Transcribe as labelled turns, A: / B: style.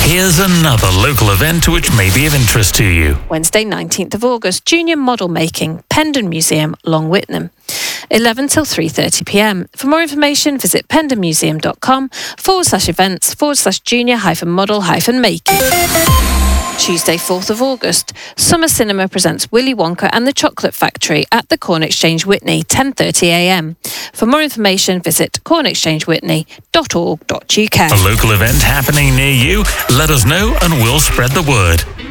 A: Here's another local event which may be of interest to you.
B: Wednesday 19th of August, Junior Model Making, Pendon Museum, Long Whitnam. 11 till 3:30pm. For more information, visit pendonmuseum.com/events/junior-model-making. Tuesday 4th of August, Summer Cinema presents Willy Wonka and the Chocolate Factory at the Corn Exchange Witney, 10:30am. For more information, visit cornexchangewitney.org.uk.
A: A local event happening near you? Let us know and we'll spread the word.